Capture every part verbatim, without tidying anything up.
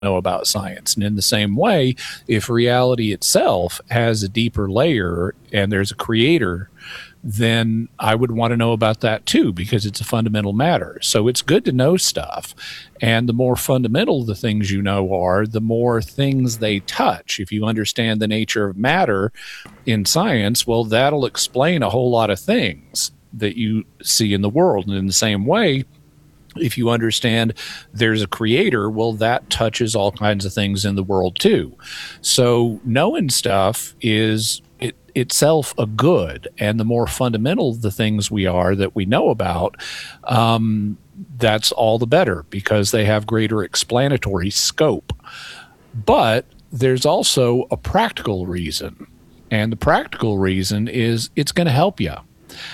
know about science. And in the same way, if reality itself has a deeper layer and there's a creator, then I would want to know about that too, because it's a fundamental matter. So it's good to know stuff. And the more fundamental the things you know are, the more things they touch. If you understand the nature of matter in science, well, that'll explain a whole lot of things that you see in the world. And in the same way, if you understand there's a creator, well, that touches all kinds of things in the world too. So knowing stuff is it, itself a good, and the more fundamental the things we are that we know about, um, that's all the better, because they have greater explanatory scope. But there's also a practical reason, and the practical reason is it's going to help you.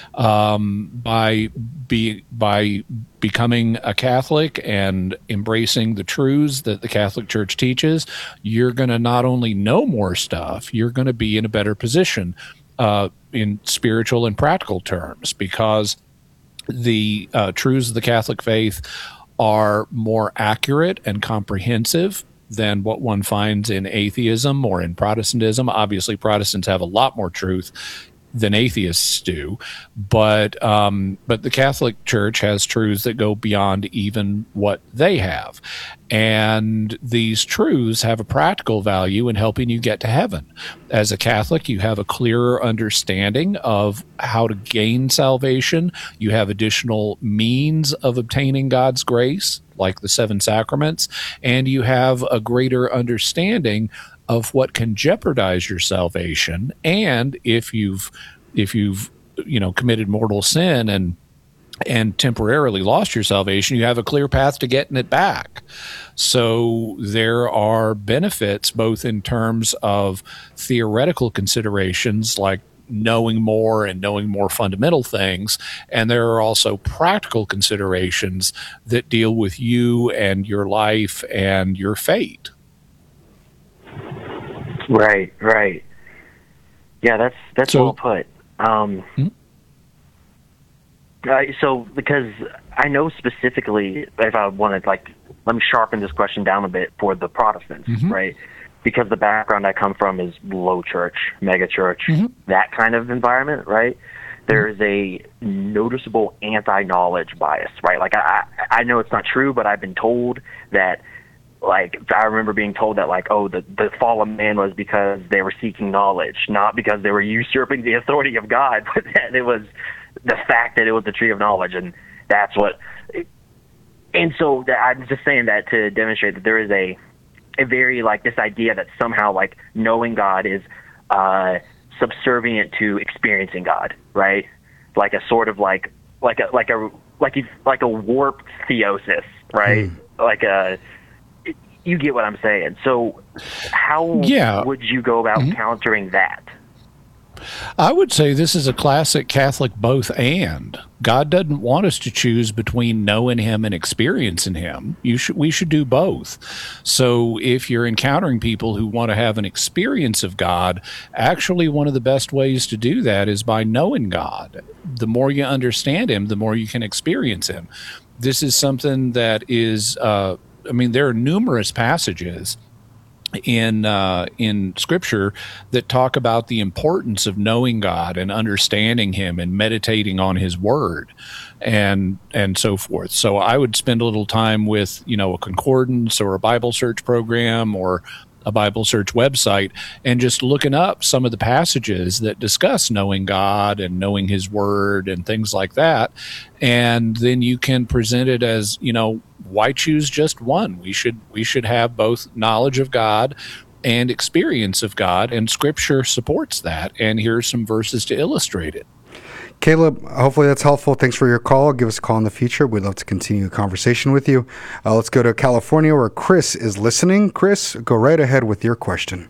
Um, by be by becoming a Catholic and embracing the truths that the Catholic Church teaches, you're going to not only know more stuff, you're going to be in a better position uh, in spiritual and practical terms, because the uh, truths of the Catholic faith are more accurate and comprehensive than what one finds in atheism or in Protestantism. Obviously, Protestants have a lot more truth than atheists do, but um, but the Catholic Church has truths that go beyond even what they have, and these truths have a practical value in helping you get to heaven. As a Catholic, you have a clearer understanding of how to gain salvation. You have additional means of obtaining God's grace, like the seven sacraments, and you have a greater understanding of what can jeopardize your salvation. And if you've if you've you know committed mortal sin and and temporarily lost your salvation, you have a clear path to getting it back. So there are benefits both in terms of theoretical considerations, like knowing more and knowing more fundamental things, and there are also practical considerations that deal with you and your life and your fate. Right, right. Yeah, that's that's so, well put. Um, hmm? uh, so, because I know specifically, if I want to, like, let me sharpen this question down a bit for the Protestants, mm-hmm. right? Because the background I come from is low church, mega church, mm-hmm. that kind of environment, right? There is a noticeable anti-knowledge bias, right? Like, I, I know it's not true, but I've been told that, like, I remember being told that, like, oh, the, the fall of man was because they were seeking knowledge, not because they were usurping the authority of God, but that it was the fact that it was the tree of knowledge, and that's what. And so that, I'm just saying that to demonstrate that there is a, a very, like, this idea that somehow, like, knowing God is uh, subservient to experiencing God, right? Like a sort of like, like a, like a, like a, like a warped theosis, right? Hmm. Like a. You get what I'm saying. So how yeah. would you go about mm-hmm. countering that? I would say this is a classic Catholic both and. God doesn't want us to choose between knowing him and experiencing him. You should, we should do both. So if you're encountering people who want to have an experience of God, actually one of the best ways to do that is by knowing God. The more you understand him, the more you can experience him. This is something that is... Uh, I mean, there are numerous passages in uh, in Scripture that talk about the importance of knowing God and understanding him and meditating on his word and and so forth. So I would spend a little time with, you know, a concordance or a Bible search program or a Bible search website and just looking up some of the passages that discuss knowing God and knowing his word and things like that. And then you can present it as, you know, why choose just one? We should we should have both knowledge of God and experience of God, and Scripture supports that. And here are some verses to illustrate it. Caleb, hopefully that's helpful. Thanks for your call. Give us a call in the future. We'd love to continue a conversation with you. Uh, let's go to California, where Chris is listening. Chris, go right ahead with your question.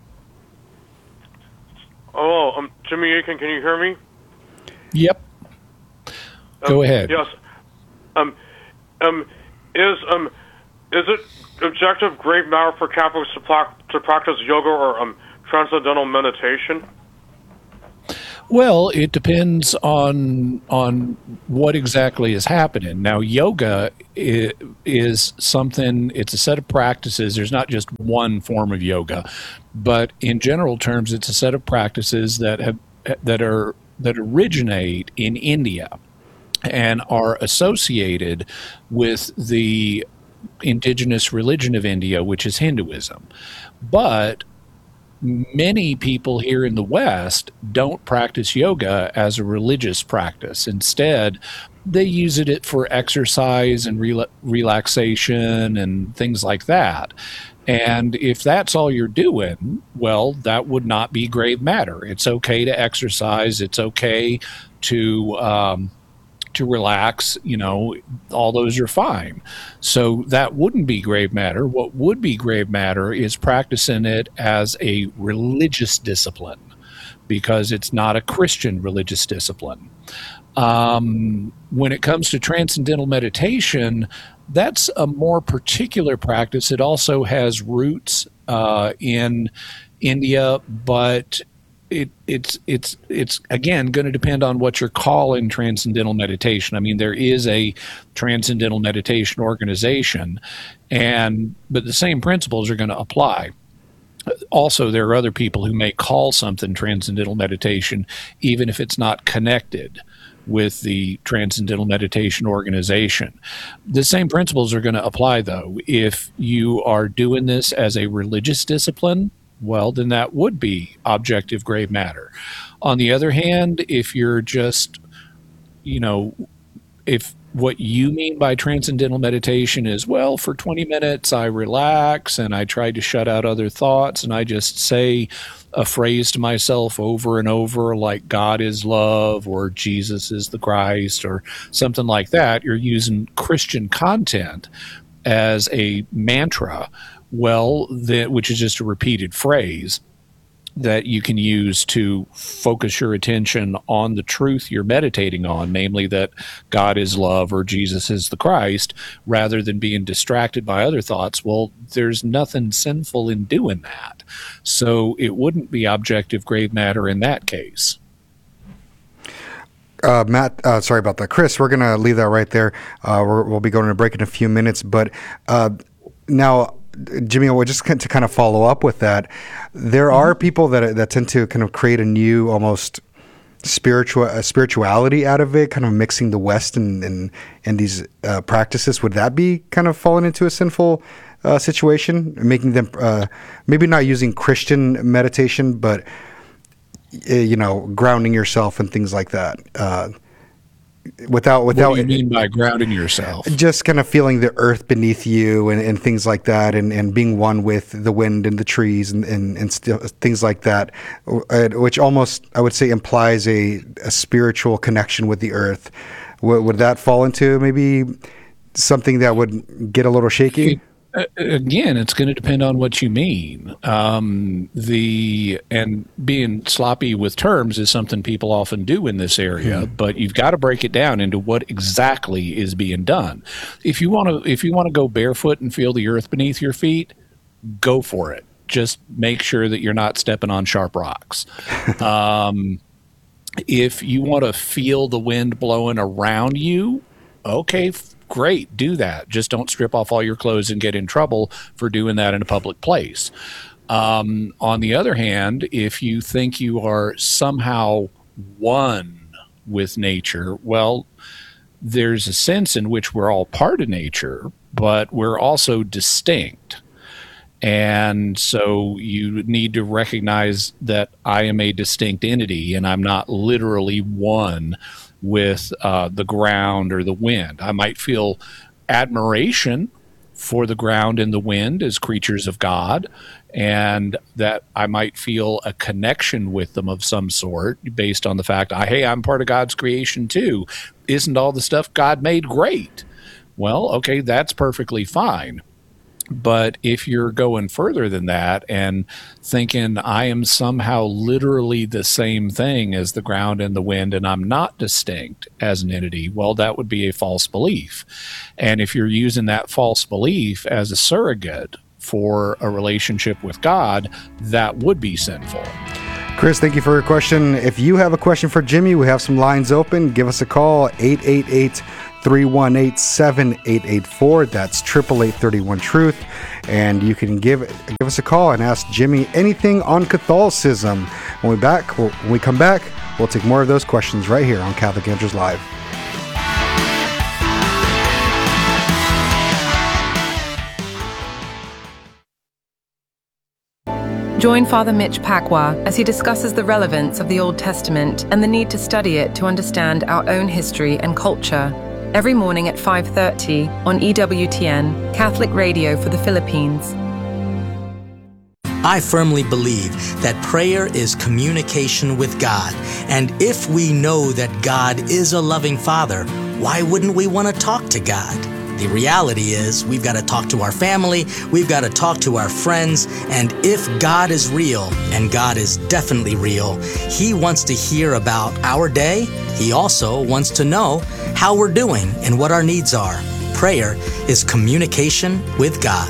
Oh, um, Jimmy Akin, can you hear me? Yep. Go um, ahead. Yes. Um, um, is um, is it objective grave matter for Catholics to, pla- to practice yoga or um, transcendental meditation? Well, it depends on on what exactly is happening. Now, yoga is something, it's a set of practices. There's not just one form of yoga, but in general terms, it's a set of practices that have that are that originate in India and are associated with the indigenous religion of India, which is Hinduism. But many people here in the West don't practice yoga as a religious practice. Instead, they use it for exercise and rela- relaxation and things like that. And if that's all you're doing, well, that would not be grave matter. It's okay to exercise. It's okay to um, to relax. You know, all those are fine. So that wouldn't be grave matter. What would be grave matter is practicing it as a religious discipline, because it's not a Christian religious discipline. Um, when it comes to transcendental meditation, that's a more particular practice. It also has roots uh, in India, but it, it's it's it's again going to depend on what you're calling transcendental meditation. I mean, there is a transcendental meditation organization, and but the same principles are going to apply. Also, there are other people who may call something transcendental meditation, even if it's not connected with the Transcendental Meditation Organization. The same principles are going to apply, though. If you are doing this as a religious discipline, well, then that would be objective grave matter. On the other hand, if you're just, you know, if what you mean by transcendental meditation is, well, for twenty minutes I relax and I try to shut out other thoughts and I just say a phrase to myself over and over, like God is love or Jesus is the Christ or something like that, you're using Christian content as a mantra, well, that, which is just a repeated phrase that you can use to focus your attention on the truth you're meditating on, namely that God is love or Jesus is the Christ, rather than being distracted by other thoughts. Well, there's nothing sinful in doing that. So it wouldn't be objective grave matter in that case. Uh, Matt, uh, sorry about that. Chris, we're going to leave that right there. Uh, we're, we'll be going to break in a few minutes. But uh, now, Jimmy, well, just to kind of follow up with that, there are people that that tend to kind of create a new, almost spiritual uh, spirituality out of it, kind of mixing the West and and, and these uh, practices. Would that be kind of falling into a sinful uh, situation, making them uh, maybe not using Christian meditation, but uh, you know, grounding yourself and things like that? Uh, Without, without. What do you mean by grounding yourself? Just kind of feeling the earth beneath you and, and things like that, and, and being one with the wind and the trees and and, and st- things like that, which almost, I would say, implies a, a spiritual connection with the earth. W- would that fall into maybe something that would get a little shaky? It, Again, it's going to depend on what you mean. Um, the and being sloppy with terms is something people often do in this area, mm-hmm. but you've got to break it down into what exactly is being done. If you want to, if you want to go barefoot and feel the earth beneath your feet, go for it. Just make sure that you're not stepping on sharp rocks. um, if you want to feel the wind blowing around you, okay. Great, do that. Just don't strip off all your clothes and get in trouble for doing that in a public place. Um, on the other hand, if you think you are somehow one with nature, well, there's a sense in which we're all part of nature, but we're also distinct. And so you need to recognize that I am a distinct entity and I'm not literally one with uh, the ground or the wind. I might feel admiration for the ground and the wind as creatures of God, and that I might feel a connection with them of some sort based on the fact, I, hey, I'm part of God's creation too. Isn't all the stuff God made great? Well, okay, that's perfectly fine. But if you're going further than that and thinking I am somehow literally the same thing as the ground and the wind and I'm not distinct as an entity, well, that would be a false belief. And if you're using that false belief as a surrogate for a relationship with God, that would be sinful. Chris, thank you for your question. If you have a question for Jimmy, we have some lines open. Give us a call, eight eight eight, three one eight, seven eight eight four. That's eight eight eight, three one, truth. And you can give give us a call and ask Jimmy anything on Catholicism. When we back, we'll, when we come back, we'll take more of those questions right here on Catholic Answers Live. Join Father Mitch Pacwa as he discusses the relevance of the Old Testament and the need to study it to understand our own history and culture. Every morning at five thirty on E W T N, Catholic Radio for the Philippines. I firmly believe that prayer is communication with God. And if we know that God is a loving Father, why wouldn't we want to talk to God? The reality is we've got to talk to our family, we've got to talk to our friends, and if God is real, and God is definitely real, He wants to hear about our day. He also wants to know how we're doing and what our needs are. Prayer is communication with God.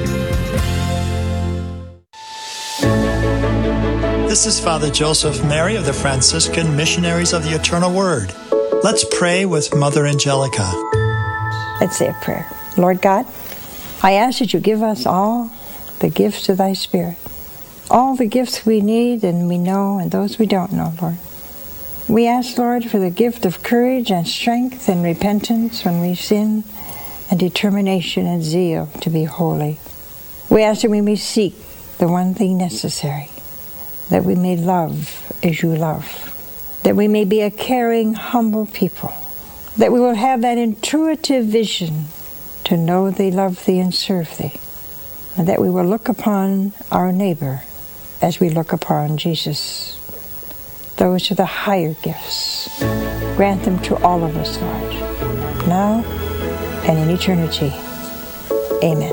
This is Father Joseph Mary of the Franciscan Missionaries of the Eternal Word. Let's pray with Mother Angelica. Let's say a prayer. Lord God, I ask that you give us all the gifts of thy Spirit. All the gifts we need and we know and those we don't know, Lord. We ask, Lord, for the gift of courage and strength and repentance when we sin and determination and zeal to be holy. We ask that we may seek the one thing necessary, that we may love as you love, that we may be a caring, humble people, that we will have that intuitive vision to know thee, love thee, and serve thee, and that we will look upon our neighbor as we look upon Jesus. Those are the higher gifts. Grant them to all of us, Lord, now and in eternity. Amen.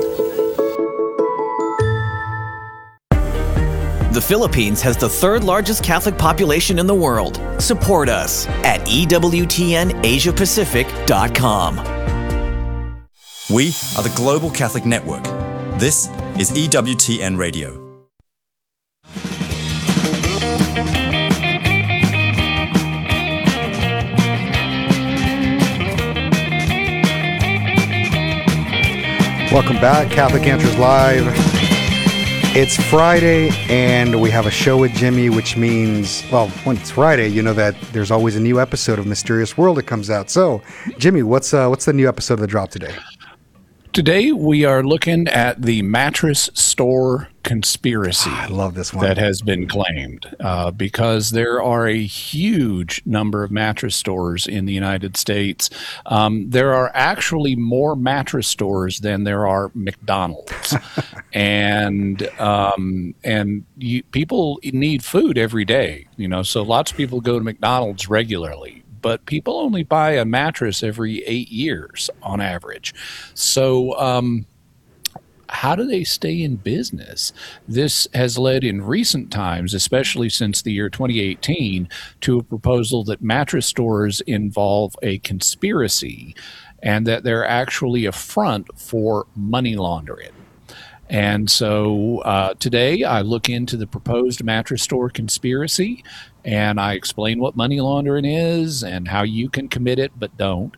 The Philippines has the third largest Catholic population in the world. Support us at E W T N Asia Pacific dot com. We are the Global Catholic Network. This is E W T N Radio. Welcome back, Catholic Answers Live. It's Friday, and we have a show with Jimmy, which means, well, when it's Friday, you know that there's always a new episode of Mysterious World that comes out. So, Jimmy, what's uh, what's the new episode that dropped today? Today, we are looking at the mattress store conspiracy. I love this one. That has been claimed uh, because there are a huge number of mattress stores in the United States. Um, there are actually more mattress stores than there are McDonald's. and um, and you, people need food every day, you know, so lots of people go to McDonald's regularly. But people only buy a mattress every eight years on average. So um, how do they stay in business? This has led in recent times, especially since the year twenty eighteen, to a proposal that mattress stores involve a conspiracy and that they're actually a front for money laundering. And so uh, today I look into the proposed mattress store conspiracy, and I explain what money laundering is and how you can commit it but don't,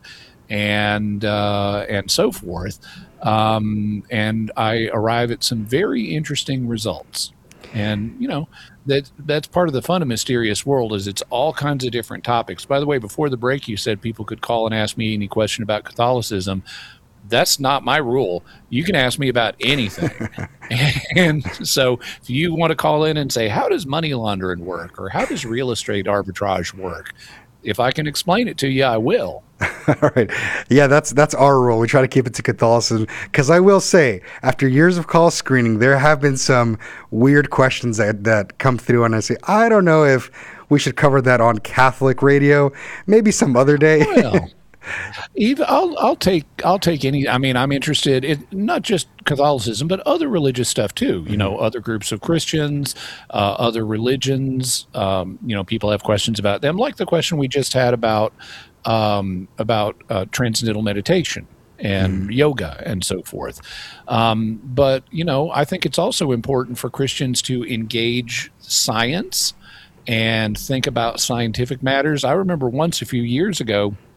and uh, and so forth. Um, and I arrive at some very interesting results. And, you know, that that's part of the fun of Mysterious World is it's all kinds of different topics. By the way, before the break, you said people could call and ask me any question about Catholicism. That's not my rule. You can ask me about anything. And so if you want to call in and say, how does money laundering work? Or how does real estate arbitrage work? If I can explain it to you, I will. All right. Yeah, that's that's our rule. We try to keep it to Catholicism. Because I will say, after years of call screening, there have been some weird questions that, that come through. And I say, I don't know if we should cover that on Catholic radio. Maybe some other day. Well, Even I'll I'll take I'll take any. I mean, I'm interested in not just Catholicism, but other religious stuff too. You mm-hmm. know, other groups of Christians, uh, other religions. Um, you know, people have questions about them, like the question we just had about um, about uh, transcendental meditation and mm. yoga and so forth. Um, but you know, I think it's also important for Christians to engage science and think about scientific matters. I remember once a few years ago,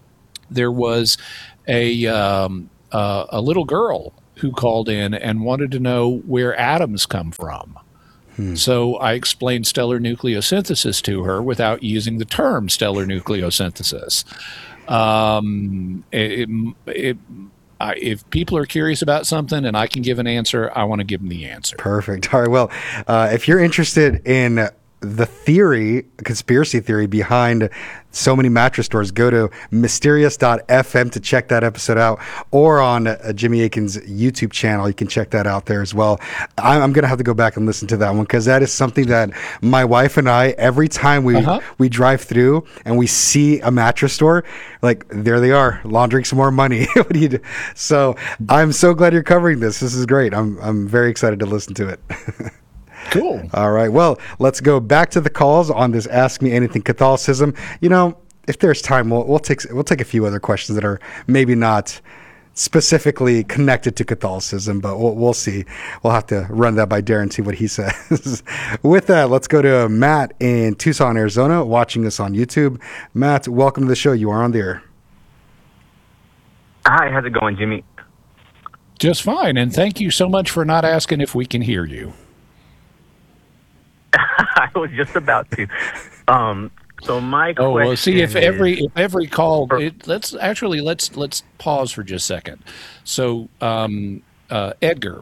there was a um, uh, a little girl who called in and wanted to know where atoms come from. Hmm. So I explained stellar nucleosynthesis to her without using the term stellar nucleosynthesis. Um, it, it, I, if people are curious about something and I can give an answer, I want to give them the answer. Perfect. All right. Well, uh, if you're interested in the theory, conspiracy theory behind so many mattress stores, go to mysterious dot f m to check that episode out, or on uh, Jimmy Akin's YouTube channel. You can check that out there as well. I'm, I'm going to have to go back and listen to that one, because that is something that my wife and I, every time we, uh-huh. we drive through and we see a mattress store, like, there they are, laundering some more money. What do you do? So I'm so glad you're covering this. This is great. I'm, I'm very excited to listen to it. Cool. All right. Well, let's go back to the calls on this Ask Me Anything Catholicism. You know, if there's time, we'll, we'll take we'll take a few other questions that are maybe not specifically connected to Catholicism, but we'll, we'll see. We'll have to run that by Darren, see what he says. With that, let's go to Matt in Tucson, Arizona, watching us on YouTube. Matt, welcome to the show. You are on the air. Hi, how's it going, Jimmy? Just fine, and thank you so much for not asking if we can hear you. I was just about to. Um, so my question. Oh well, see if is, every if every call. It, let's actually let's let's pause for just a second. So um, uh, Edgar,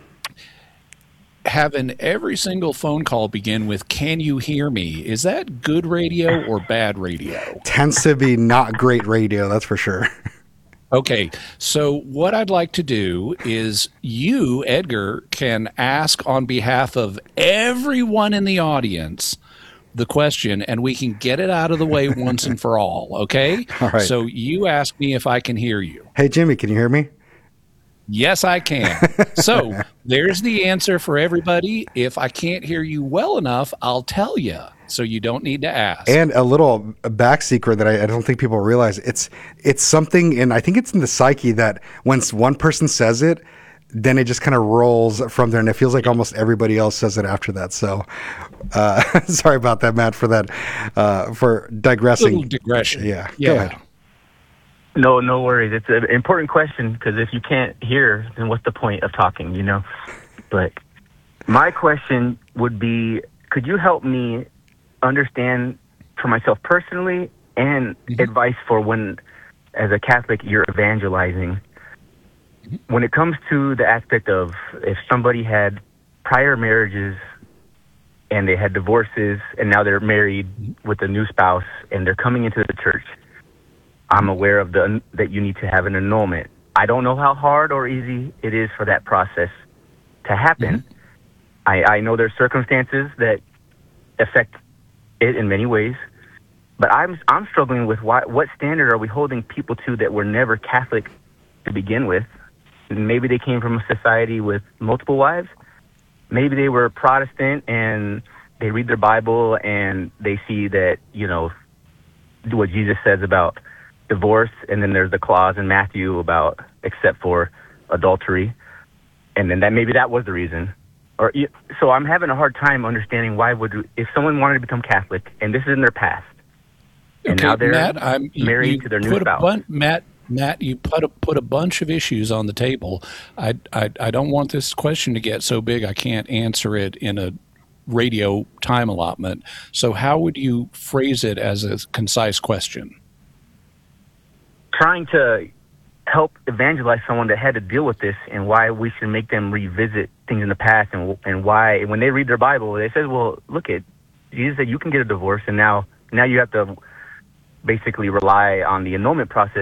having every single phone call begin with "Can you hear me?" Is that good radio or bad radio? Tends to be not great radio, that's for sure. Okay, so what I'd like to do is you, Edgar, can ask on behalf of everyone in the audience the question, and we can get it out of the way once and for all, okay? All right. So you ask me if I can hear you. Hey, Jimmy, can you hear me? Yes, I can. So there's the answer for everybody. If I can't hear you well enough, I'll tell you. So you don't need to ask. And a little back secret that I, I don't think people realize, it's it's something, and I think it's in the psyche that once one person says it, then it just kind of rolls from there, and it feels like almost everybody else says it after that. So uh, sorry about that, Matt, for that, uh, for digressing. Little digression. Yeah, yeah. Go ahead. No, no worries. It's an important question, because if you can't hear, then what's the point of talking, you know? But my question would be, could you help me understand for myself personally, and mm-hmm. advice for when, as a Catholic, you're evangelizing? Mm-hmm. When it comes to the aspect of if somebody had prior marriages and they had divorces and now they're married mm-hmm. with a new spouse and they're coming into the church, I'm aware of the that you need to have an annulment. I don't know how hard or easy it is for that process to happen. Mm-hmm. I, I know there's circumstances that affect it in many ways, but I'm I'm struggling with why, what standard are we holding people to that were never Catholic to begin with? Maybe they came from a society with multiple wives. Maybe they were Protestant and they read their Bible and they see that, you know, what Jesus says about divorce, and then there's the clause in Matthew about except for adultery, and then that maybe that was the reason. Or so I'm having a hard time understanding why would if someone wanted to become Catholic and this is in their past, and okay, now they're Matt, I'm, you, married you to their new put spouse. A bun- Matt, Matt, you put a, put a bunch of issues on the table. I, I I don't want this question to get so big I can't answer it in a radio time allotment. So how would you phrase it as a concise question? Trying to help evangelize someone that had to deal with this, and why we should make them revisit things in the past, and and why when they read their Bible, they say, well, look at Jesus said you can get a divorce, and now now you have to basically rely on the annulment process.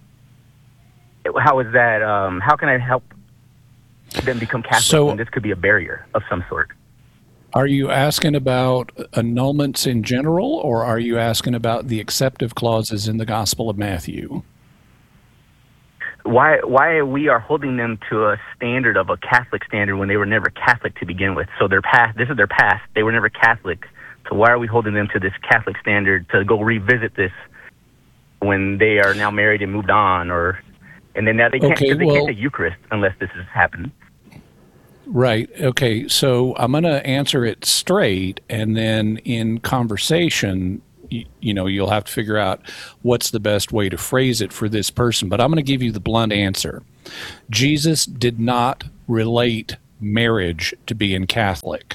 How is that? Um, how can I help them become Catholic so, when this could be a barrier of some sort? Are you asking about annulments in general, or are you asking about the acceptive clauses in the Gospel of Matthew? Why why we are holding them to a standard of a Catholic standard when they were never Catholic to begin with? So their past, this is their past. They were never Catholic. So why are we holding them to this Catholic standard to go revisit this when they are now married and moved on, or and then now they can't okay, they well, can't take Eucharist unless this has happened. Right. Okay. So I'm going to answer it straight, and then in conversation, you, you know, you'll have to figure out what's the best way to phrase it for this person. But I'm going to give you the blunt answer. Jesus did not relate marriage to being Catholic.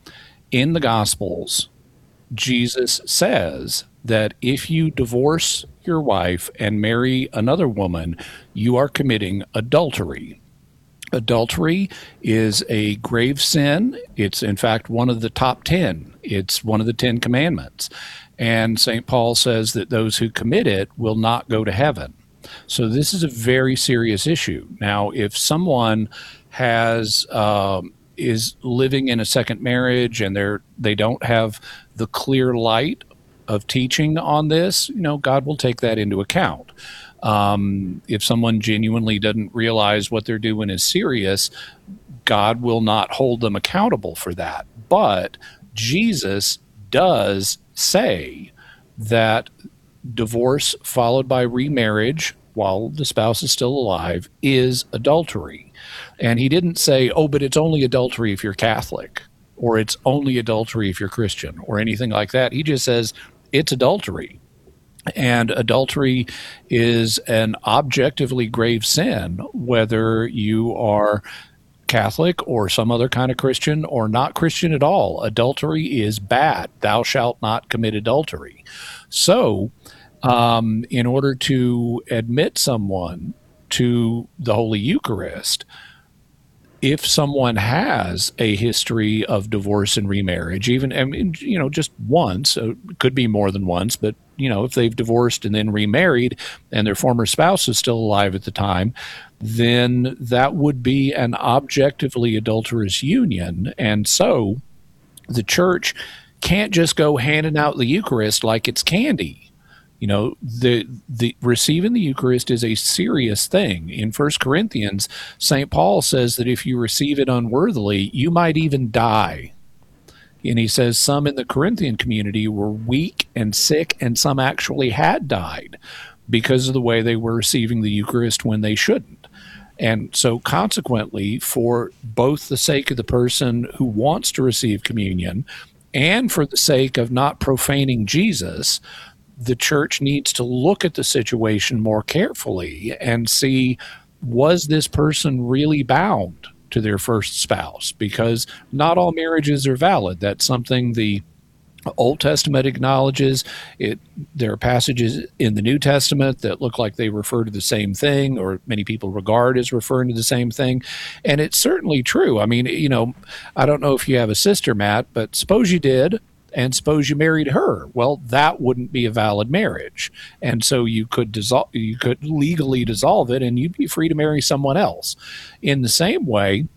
In the Gospels, Jesus says that if you divorce your wife and marry another woman, you are committing adultery. Adultery is a grave sin. It's, in fact, one of the top ten. It's one of the Ten Commandments. And Saint Paul says that those who commit it will not go to heaven. So this is a very serious issue. Now, if someone has um, is living in a second marriage and they're they don't have the clear light of teaching on this, you know, God will take that into account. Um, if someone genuinely doesn't realize what they're doing is serious, God will not hold them accountable for that. But Jesus does say that divorce followed by remarriage while the spouse is still alive is adultery. And he didn't say, oh, but it's only adultery if you're Catholic, or it's only adultery if you're Christian, or anything like that. He just says it's adultery. And adultery is an objectively grave sin, whether you are Catholic or some other kind of Christian or not Christian at all. Adultery is bad. Thou shalt not commit adultery. So, um, in order to admit someone to the Holy Eucharist, if someone has a history of divorce and remarriage, even, I mean, you know, just once, uh, could be more than once, but, you know, if they've divorced and then remarried and their former spouse is still alive at the time, then that would be an objectively adulterous union. And so the church can't just go handing out the Eucharist like it's candy. You know, the the receiving the Eucharist is a serious thing. In First Corinthians, Saint Paul says that if you receive it unworthily, you might even die. And he says some in the Corinthian community were weak and sick, and some actually had died because of the way they were receiving the Eucharist when they shouldn't. And so consequently, for both the sake of the person who wants to receive communion and for the sake of not profaning Jesus, the church needs to look at the situation more carefully and see, was this person really bound to their first spouse? Because not all marriages are valid. That's something the Old Testament acknowledges. It, there are passages in the New Testament that look like they refer to the same thing, or many people regard as referring to the same thing. And it's certainly true. I mean, you know, I don't know if you have a sister, Matt, but suppose you did, and suppose you married her. Well, that wouldn't be a valid marriage. And so you could dissolve, you could legally dissolve it, and you'd be free to marry someone else. In the same way,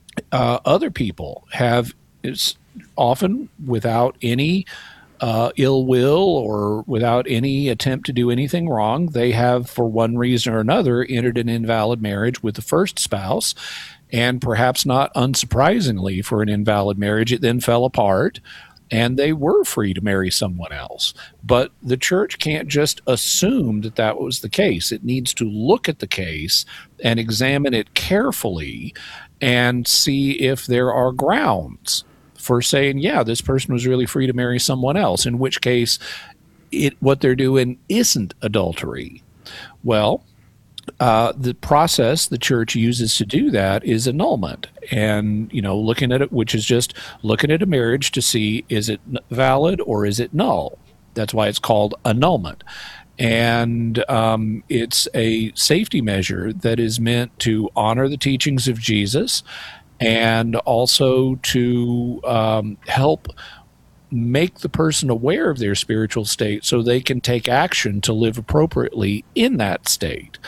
uh, other people have, it's often without any uh, ill will or without any attempt to do anything wrong, they have, for one reason or another, entered an invalid marriage with the first spouse. And perhaps not unsurprisingly for an invalid marriage, it then fell apart, and they were free to marry someone else. But the church can't just assume that that was the case. It needs to look at the case and examine it carefully and see if there are grounds for saying, yeah, this person was really free to marry someone else, in which case it what they're doing isn't adultery. Well, Uh, the process the church uses to do that is annulment, and, you know, looking at it, which is just looking at a marriage to see, is it valid or is it null? That's why it's called annulment. And um, it's a safety measure that is meant to honor the teachings of Jesus and also to um, help make the person aware of their spiritual state so they can take action to live appropriately in that state.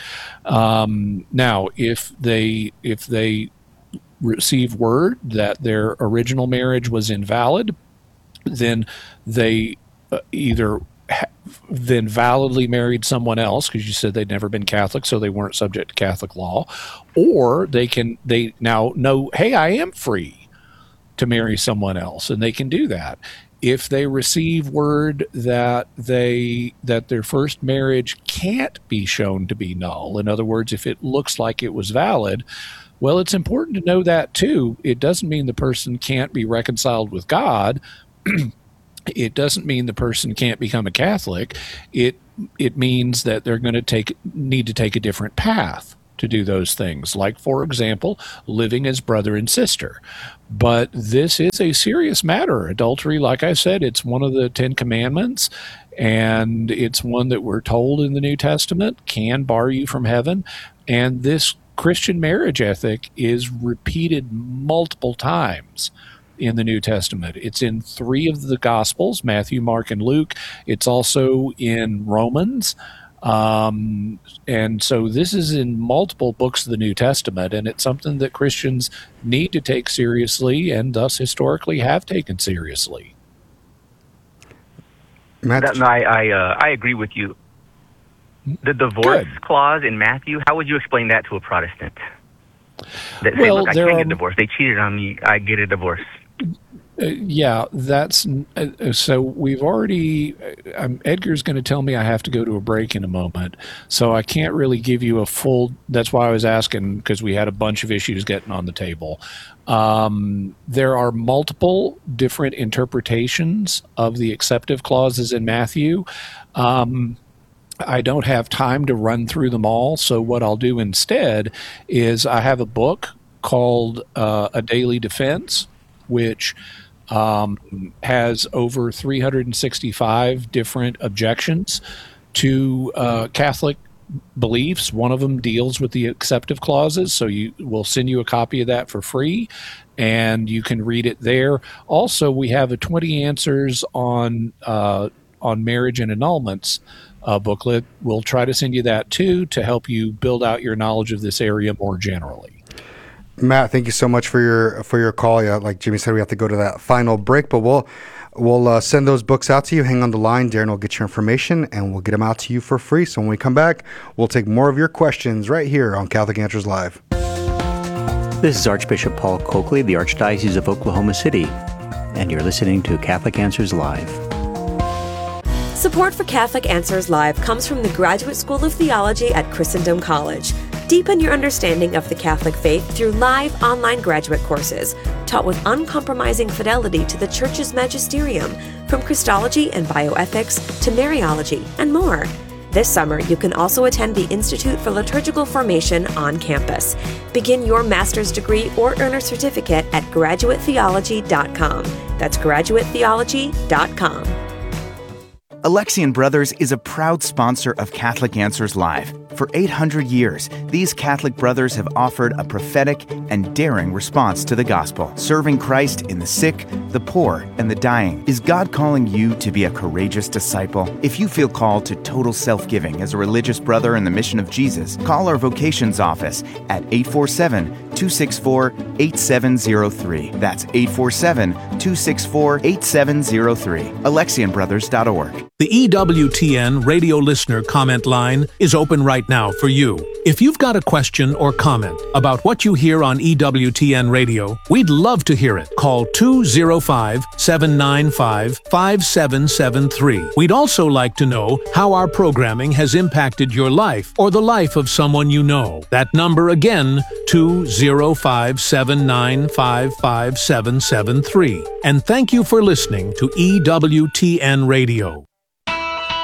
Um, now, if they if they receive word that their original marriage was invalid, then they uh, either ha- then validly married someone else, because you said they'd never been Catholic, so they weren't subject to Catholic law, or they can they now know, hey, I am free to marry someone else, and they can do that. If they receive word that they that their first marriage can't be shown to be null, in other words, if it looks like it was valid, well, it's important to know that too. It doesn't mean the person can't be reconciled with God. it doesn't mean the person can't become a Catholic. It it means that they're going to take need to take a different path to do those things, like, for example, living as brother and sister. But this is a serious matter. Adultery, like I said, it's one of the Ten Commandments, and it's one that we're told in the New Testament can bar you from heaven. And this Christian marriage ethic is repeated multiple times in the New Testament. It's in three of the Gospels, Matthew, Mark, and Luke. It's also in Romans. Um, and so this is in multiple books of the New Testament, and it's something that Christians need to take seriously and thus historically have taken seriously. That, no, I I, uh, I agree with you. The divorce Good. clause in Matthew, how would you explain that to a Protestant? That say, well, look, I there can't are, get divorced. They cheated on me. I get a divorce. Uh, yeah, that's uh, so we've already uh, um, Edgar's going to tell me I have to go to a break in a moment, so I can't really give you a full. That's why I was asking, because we had a bunch of issues getting on the table. Um, there are multiple different interpretations of the acceptive clauses in Matthew. Um, I don't have time to run through them all, so what I'll do instead is I have a book called uh, A Daily Defense, which um, has over three hundred sixty-five different objections to uh, Catholic beliefs. One of them deals with the acceptive clauses, so you we'll send you a copy of that for free, and you can read it there. Also, we have a twenty answers on uh, on marriage and annulments uh, booklet. We'll try to send you that too to help you build out your knowledge of this area more generally. Matt, thank you so much for your for your call. Yeah, like Jimmy said, we have to go to that final break, but we'll we'll uh, send those books out to you. Hang on the line, Darren will get your information, and we'll get them out to you for free. So when we come back, we'll take more of your questions right here on Catholic Answers Live. This is Archbishop Paul Coakley, the Archdiocese of Oklahoma City, and you're listening to Catholic Answers Live. Support for Catholic Answers Live comes from the Graduate School of Theology at Christendom College. Deepen your understanding of the Catholic faith through live online graduate courses, taught with uncompromising fidelity to the Church's magisterium, from Christology and bioethics to Mariology and more. This summer, you can also attend the Institute for Liturgical Formation on campus. Begin your master's degree or earn a certificate at graduate theology dot com. That's graduate theology dot com. Alexian Brothers is a proud sponsor of Catholic Answers Live. For eight hundred years, these Catholic brothers have offered a prophetic and daring response to the gospel, serving Christ in the sick, the poor, and the dying. Is God calling you to be a courageous disciple? If you feel called to total self-giving as a religious brother in the mission of Jesus, call our vocations office at eight four seven, two six four, eight seven zero three. That's eight four seven, two six four, eight seven zero three. Alexian Brothers dot org. The E W T N radio listener comment line is open right now for you. If you've got a question or comment about what you hear on E W T N radio, we'd love to hear it. Call two oh five, seven nine five, five seven seven three. We'd also like to know how our programming has impacted your life or the life of someone you know. That number again, two oh five, seven nine five, five seven seven three. And thank you for listening to E W T N Radio.